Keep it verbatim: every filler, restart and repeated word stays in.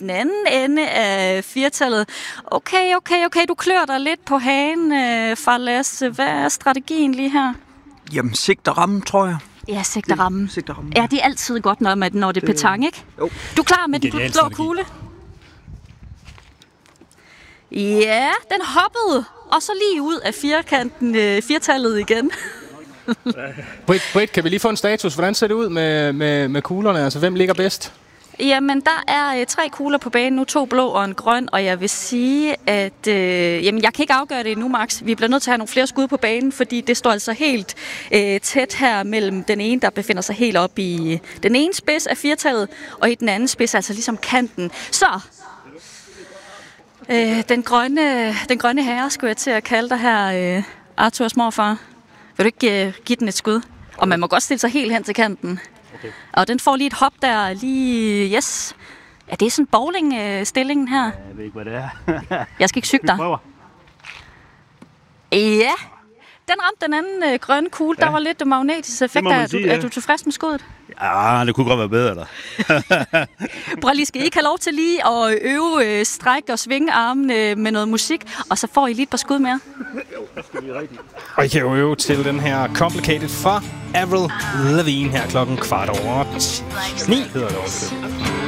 den anden ende af firtallet. Okay, okay, okay, du klør dig lidt på hagen, øh, far Lasse. Hvad er strategien lige her? Jamen, sigt og ramme, tror jeg. Ja, sigt og ramme. Sigt og ramme. Ja, det er altid godt, når, man, når det er petang, ikke? Jo. Du er klar med den blå strategi. kugle? Ja, den hoppede. Og så lige ud af firkanten, øh, firtallet igen. Britt, Britt, kan vi lige få en status? Hvordan ser det ud med, med, med kuglerne? Altså, hvem ligger bedst? Jamen, der er øh, tre kugler på banen nu, to blå og en grøn, og jeg vil sige, at øh, jamen, jeg kan ikke afgøre det endnu, Max. Vi bliver nødt til at have nogle flere skud på banen, fordi det står altså helt øh, tæt her mellem den ene, der befinder sig helt op i den ene spids af firtallet, og i den anden spids, altså ligesom kanten. Så, øh, den, grønne, den grønne herre, skulle jeg til at kalde dig her, øh, Arthurs morfar. Vil du ikke øh, give den et skud? Og man må godt stille sig helt hen til kanten. Okay. Og den får lige et hop der, lige, yes. Ja, det er sådan bowling-stillingen her. Jeg ved ikke, hvad det er. Jeg skal ikke syge dig. Vi prøver. Ja, den ramte den anden øh, grønne kugle. Ja. Der var lidt magnetisk effekt. Er, sige, du, ja. er du tilfreds med skuddet? Ja, det kunne godt være bedre, der. Prøv lige, skal I ikke have lov til lige at øve øh, stræk og svinge armene med noget musik, og så får I lige et par skud mere? Og I kan jo øve til den her Complicated fra Avril Lavigne her klokken kvart over ni hedder det også.